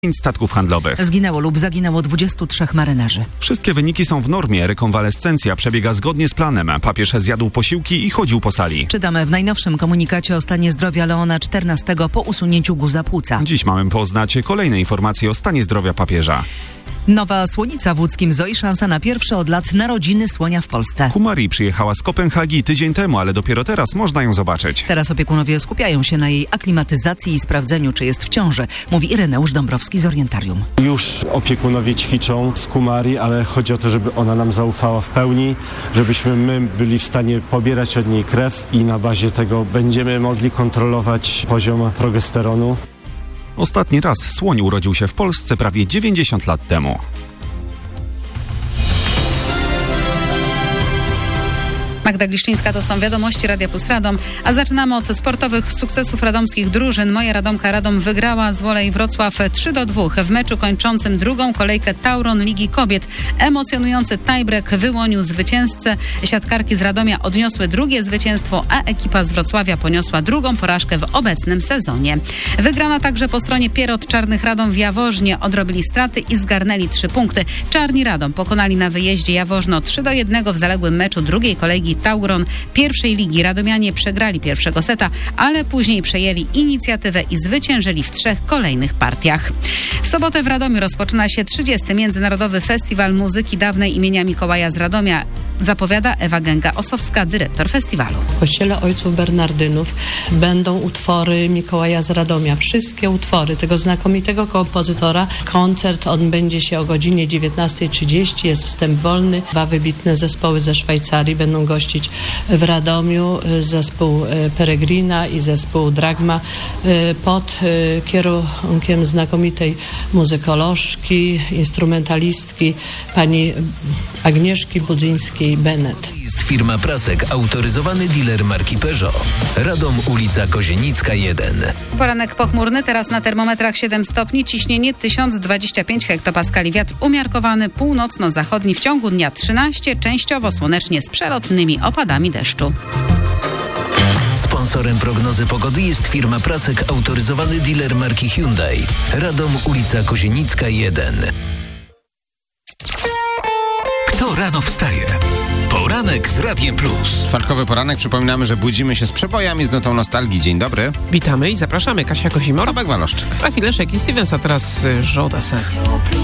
5 statków handlowych. Zginęło lub zaginęło 23 marynarzy. Wszystkie wyniki są w normie. Rekonwalescencja przebiega zgodnie z planem. Papież zjadł posiłki i chodził po sali. Czytamy w najnowszym komunikacie o stanie zdrowia Leona XIV po usunięciu guza płuca. Dziś mamy poznać kolejne informacje o stanie zdrowia papieża. Nowa słonica w łódzkim Zoo i szansa na pierwsze od lat narodziny słonia w Polsce. Kumari przyjechała z Kopenhagi tydzień temu, ale dopiero teraz można ją zobaczyć. Teraz opiekunowie skupiają się na jej aklimatyzacji i sprawdzeniu, czy jest w ciąży, mówi Ireneusz Dąbrowski z Orientarium. Już opiekunowie ćwiczą z Kumari, ale chodzi o to, żeby ona nam zaufała w pełni, żebyśmy my byli w stanie pobierać od niej krew i na bazie tego będziemy mogli kontrolować poziom progesteronu. Ostatni raz słoń urodził się w Polsce prawie 90 lat temu. Magda Gliszczyńska, to są wiadomości Radia Plus Radom, a zaczynamy od sportowych sukcesów radomskich drużyn. Moja Radomka Radom wygrała z Wolej Wrocław 3-2 w meczu kończącym drugą kolejkę Tauron Ligi Kobiet. Emocjonujący tiebreak wyłonił zwycięzcę. Siatkarki z Radomia odniosły drugie zwycięstwo, a ekipa z Wrocławia poniosła drugą porażkę w obecnym sezonie. Wygrana także po stronie Pierrot Czarnych Radom w Jaworznie. Odrobili straty i zgarnęli 3 punkty. Czarni Radom pokonali na wyjeździe Jaworzno 3-1 w zaległym meczu drugiej kolejki Tauron pierwszej ligi. Radomianie przegrali pierwszego seta, ale później przejęli inicjatywę i zwyciężyli w 3 kolejnych partiach. W sobotę w Radomiu rozpoczyna się 30. Międzynarodowy Festiwal Muzyki Dawnej imienia Mikołaja z Radomia. Zapowiada Ewa Gęga-Osowska, dyrektor festiwalu. W kościele Ojców Bernardynów będą utwory Mikołaja z Radomia. Wszystkie utwory tego znakomitego kompozytora. Koncert odbędzie się o godzinie 19:30. Jest wstęp wolny. 2 wybitne zespoły ze Szwajcarii będą gościć w Radomiu. Zespół Peregrina i zespół Dragma pod kierunkiem znakomitej muzykolożki, instrumentalistki pani Agnieszki Budzyńskiej-Bennett. Jest firma Prasek, autoryzowany dealer marki Peugeot. Radom, ulica Kozieniczka 1. Poranek pochmurny, teraz na termometrach 7 stopni, ciśnienie 1025 hektopaskali, wiatr umiarkowany, północno-zachodni, w ciągu dnia 13, częściowo słonecznie z przelotnymi opadami deszczu. Sponsorem prognozy pogody jest firma Prasek, autoryzowany dealer marki Hyundai. Radom, ulica Kozieniczka 1. Kto rano wstaje? Poranek z Radiem Plus. Czwartkowy poranek. Przypominamy, że budzimy się z przebojami, z nutą nostalgii. Dzień dobry. Witamy i zapraszamy. Kasia Kozimor, Tomek Waloszczyk. Taki Leszek i Stevens, a teraz Joe Dassin.